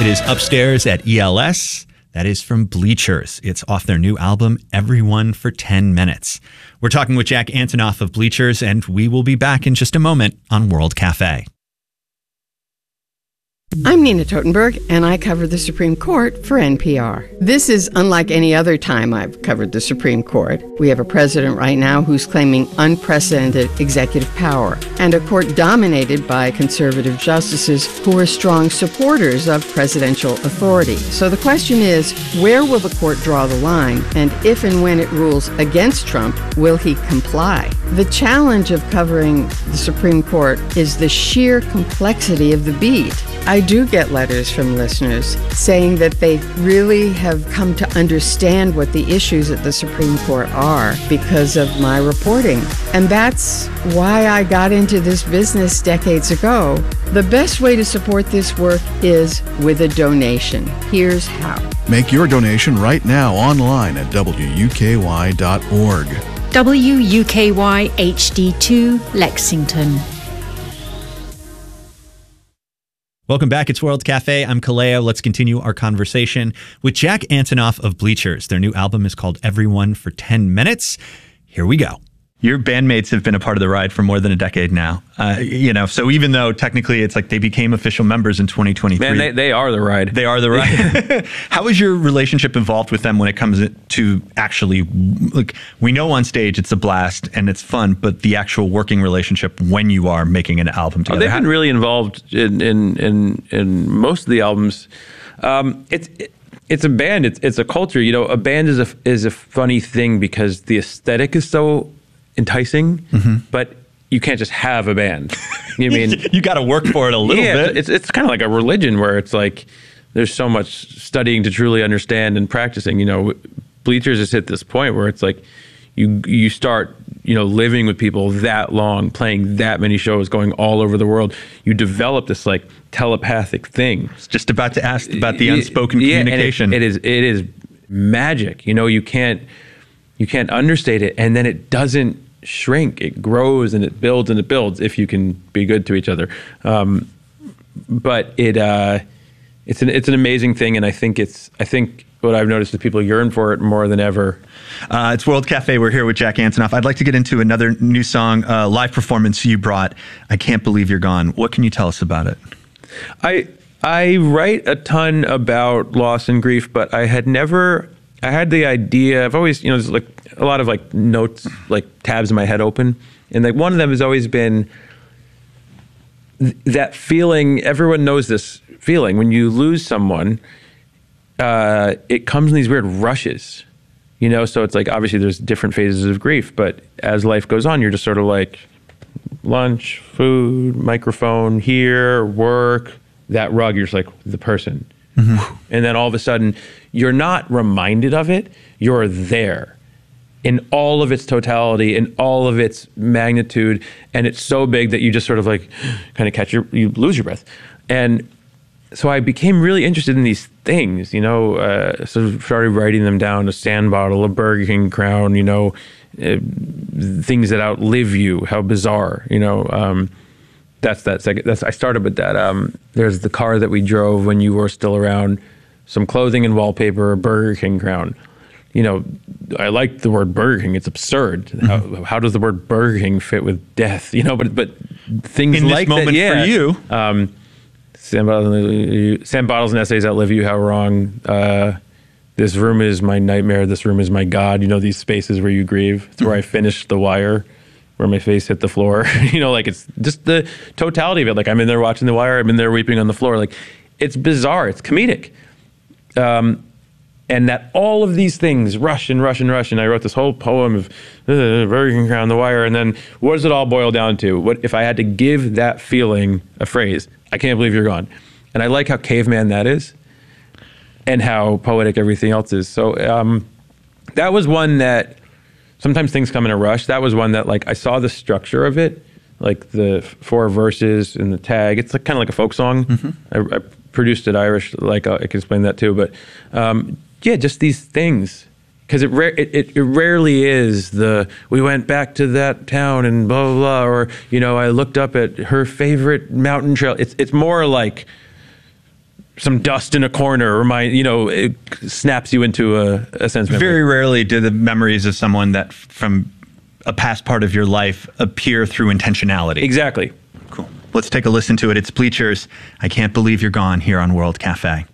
It is Upstairs at ELS. That is from Bleachers. It's off their new album, Everyone for 10 Minutes. We're talking with Jack Antonoff of Bleachers, and we will be back in just a moment on World Cafe. I'm Nina Totenberg, and I cover the Supreme Court for NPR. This is unlike any other time I've covered the Supreme Court. We have a president right now who's claiming unprecedented executive power, and a court dominated by conservative justices who are strong supporters of presidential authority. So the question is, where will the court draw the line? And if and when it rules against Trump, will he comply? The challenge of covering the Supreme Court is the sheer complexity of the beat. I do get letters from listeners saying that they really have come to understand what the issues at the Supreme Court are because of my reporting. And that's why I got into this business decades ago. The best way to support this work is with a donation. Here's how. Make your donation right now online at wuky.org. WUKY HD2 Lexington. Welcome back. It's World Cafe. I'm Kaleo. Let's continue our conversation with Jack Antonoff of Bleachers. Their new album is called Everyone for 10 Minutes. Here we go. Your bandmates have been a part of the ride for more than a decade now. So even though technically it's like they became official members in 2023. Man, they are the ride. They are the ride. How is your relationship involved with them when it comes to actually, like, we know on stage it's a blast and it's fun, but the actual working relationship when you are making an album together? They've been really involved in most of the albums. It's a band. It's a culture. You know, a band is a funny thing because the aesthetic is so enticing, but you can't just have a band. You know what I mean? You got to work for it a little bit. It's kind of like a religion where it's like there's so much studying to truly understand and practicing. You know, Bleachers has hit this point where it's like you start, living with people that long, playing that many shows, going all over the world. You develop this like telepathic thing. I was just about to ask about the unspoken communication. And it is magic. You can't understate it, and then it doesn't shrink. It grows and it builds if you can be good to each other. But it's an amazing thing, and I think what I've noticed is people yearn for it more than ever. It's World Cafe. We're here with Jack Antonoff. I'd like to get into another new song, live performance you brought, I Can't Believe You're Gone. What can you tell us about it? I write a ton about loss and grief, but I had the idea, I've always, there's like a lot of like notes, like tabs in my head open. And like one of them has always been that feeling, everyone knows this feeling, when you lose someone, it comes in these weird rushes, so it's like, obviously there's different phases of grief, but as life goes on, you're just sort of like lunch, food, microphone, here, work, that rug, you're just like the person. Mm-hmm. And then all of a sudden, you're not reminded of it, you're there in all of its totality, in all of its magnitude, and it's so big that you just sort of like kind of you lose your breath. And so I became really interested in these things, so started writing them down, a sand bottle, a Burger King crown, things that outlive you, how bizarre, That's I started with that. There's the car that we drove when you were still around, some clothing and wallpaper, a Burger King crown. I like the word Burger King. It's absurd. Mm-hmm. How does the word Burger King fit with death? But things in like this moment that, for you. Sand bottles and essays outlive you. How wrong. This room is my nightmare. This room is my God. These spaces where you grieve. It's where I finished The Wire, where my face hit the floor. It's just the totality of it. Like, I'm in there watching The Wire. I'm in there weeping on the floor. Like, it's bizarre. It's comedic. And that all of these things rush and rush and rush. And I wrote this whole poem of Burger King crown, The Wire. And then what does it all boil down to? What if I had to give that feeling a phrase? I can't believe you're gone. And I like how caveman that is and how poetic everything else is. So that was one that sometimes things come in a rush. That was one that, like, I saw the structure of it, like the 4 verses and the tag. It's like, kind of like a folk song. Mm-hmm. I produced it Irish, like I can explain that too. But just these things, because it rarely is we went back to that town and blah blah blah, or I looked up at her favorite mountain trail. It's more like some dust in a corner it snaps you into a sense memory. Very rarely do the memories of someone that from a past part of your life appear through intentionality. Exactly. Cool. Let's take a listen to it. It's Bleachers. I Can't Believe You're Gone here on World Cafe.